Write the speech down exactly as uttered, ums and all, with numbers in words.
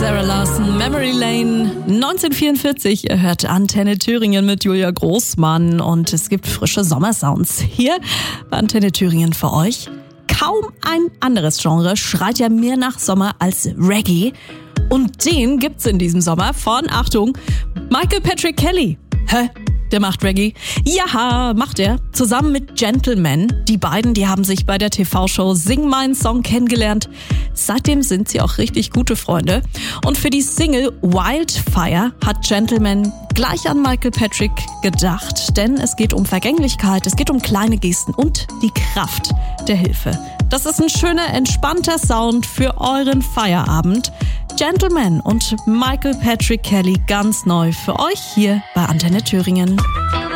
Sarah Larson, Memory Lane, neunzehnhundertvierundvierzig. Ihr hört Antenne Thüringen mit Julia Großmann und es gibt frische Sommersounds hier bei Antenne Thüringen für euch. Kaum ein anderes Genre schreit ja mehr nach Sommer als Reggae. Und den gibt's in diesem Sommer von, Achtung, Michael Patrick Kelly. Hä? Der macht Reggae? Ja, macht er. Zusammen mit Gentleman. Die beiden, die haben sich bei der T V-Show Sing meinen Song kennengelernt. Seitdem sind sie auch richtig gute Freunde. Und für die Single Wildfire hat Gentleman gleich an Michael Patrick gedacht. Denn es geht um Vergänglichkeit, es geht um kleine Gesten und die Kraft der Hilfe. Das ist ein schöner, entspannter Sound für euren Feierabend. Gentleman und Michael Patrick Kelly ganz neu für euch hier bei Antenne Thüringen.